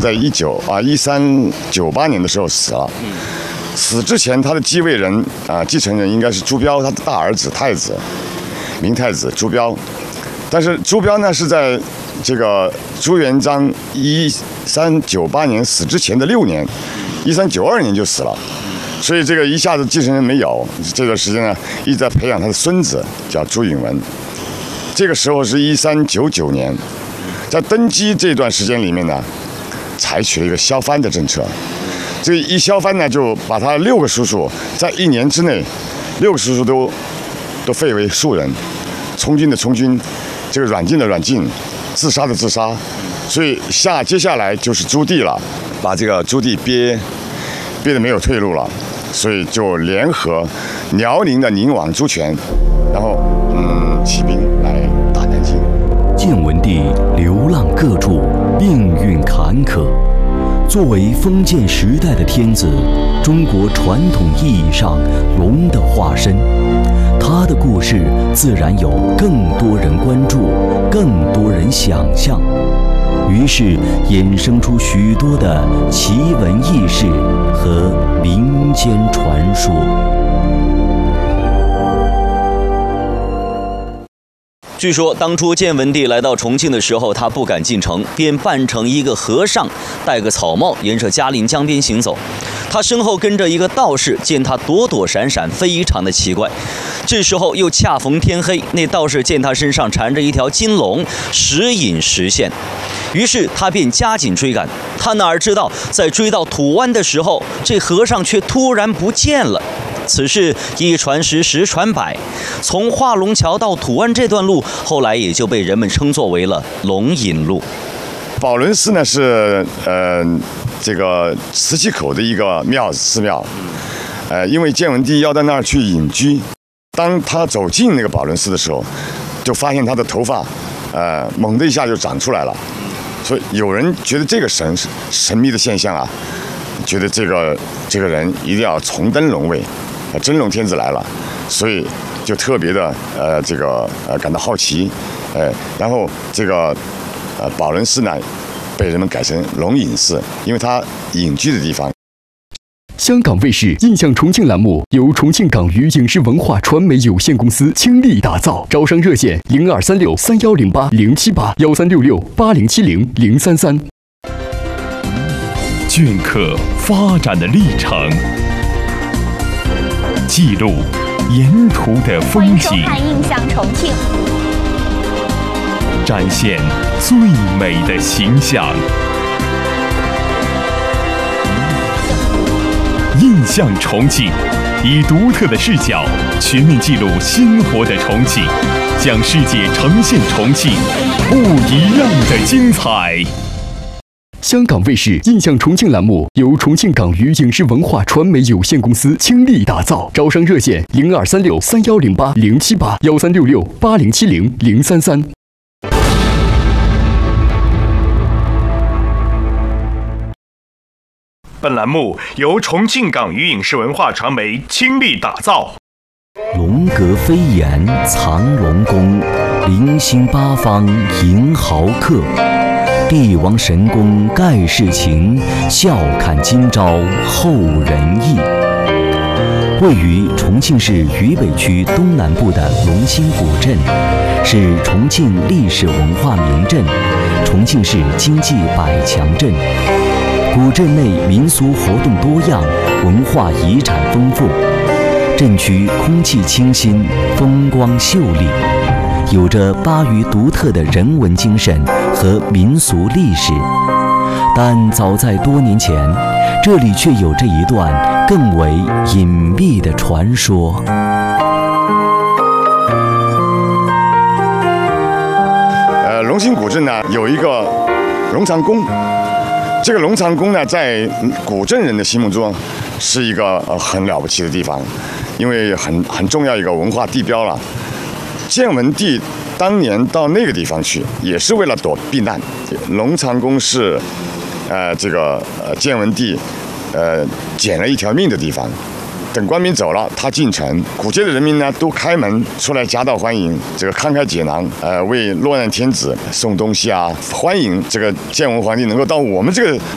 在1398年的时候死了。死之前，他的继位人继承人应该是朱标他的大儿子太子，明太子朱标。但是朱标呢是在这个朱元璋1398年死之前的6年，1392年就死了。所以这个一下子继承人没有，这段时间呢一直在培养他的孙子，叫朱允炆。这个时候是1399年，在登基这段时间里面呢，采取了一个削藩的政策。这个一削藩呢，就把他6个叔叔在1年之内，6个叔叔都废为庶人，从军的从军，这个软禁的软禁，自杀的自杀。所以接下来就是朱棣了，把这个朱棣憋得没有退路了。所以就联合辽宁的宁王朱权，然后起兵来打南京。 建文帝流浪各处，命运坎坷。作为封建时代的天子，中国传统意义上龙的化身，他的故事自然有更多人关注，更多人想象。于是衍生出许多的奇闻异事和民间传说。 据说当初建文帝来到重庆的时候，他不敢进城，便扮成一个和尚，戴个草帽，沿着嘉陵江边行走。他身后跟着一个道士，见他躲躲闪闪，非常的奇怪。这时候又恰逢天黑，那道士见他身上缠着一条金龙，时隐时现。于是他便加紧追赶，他哪知道在追到土湾的时候，这和尚却突然不见了。此事一传十，十传百，从化龙桥到土湾这段路，后来也就被人们称作为了龙隐路。 宝轮寺呢是这个磁器口的一个寺庙，因为建文帝要到那儿去隐居，当他走进那个宝轮寺的时候，就发现他的头发猛的一下就长出来了。所以有人觉得这个神秘的现象啊，觉得这个人一定要重登龙位，真龙天子来了，所以就特别的感到好奇，然后这个宝轮寺呢被人们改成龙隐寺，因为它隐居的地方。 香港卫视印象重庆栏目由重庆港娱影视文化传媒有限公司倾力打造，招商热线0236310807813668070033。 镌刻发展的历程，记录沿途的风景， 欢迎收看《印象重庆》， 展现最美的形象。印象重庆，以独特的视角全面记录鲜活的重庆，向世界呈现重庆不一样的精彩。 香港卫视印象重庆栏目由重庆港娱影视文化传媒有限公司倾力打造，招商热线0236310807813668070033。 本栏目由重庆港娱影视文化传媒倾力打造。 龙阁飞檐藏龙宫，临心八方迎豪客。帝王神功盖世情，笑看今朝后人意。位于重庆市渝北区东南部的龙兴古镇，是重庆历史文化名镇，重庆市经济百强镇。古镇内民俗活动多样，文化遗产丰富。镇区空气清新，风光秀丽，有着巴渝独特的人文精神和民俗历史。但早在多年前，这里却有着一段更为隐秘的传说。 龙兴古镇呢有一个龙藏宫。这个龙藏宫呢，在古镇人的心目中，是一个很了不起的地方，因为很重要一个文化地标了。建文帝当年到那个地方去，也是为了避难。龙藏宫是，建文帝，捡了一条命的地方。等官兵走了，他进城，古街的人民呢都开门出来夹道欢迎，这个慷慨解囊，为落难天子送东西啊，欢迎这个建文皇帝能够到我们这个